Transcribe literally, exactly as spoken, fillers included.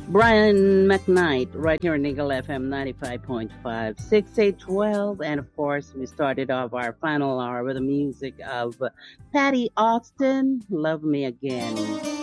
Brian McKnight, right here on Eagle F M ninety-five point five, six eight twelve. And of course, we started off our final hour with the music of Patty Austin, Love Me Again.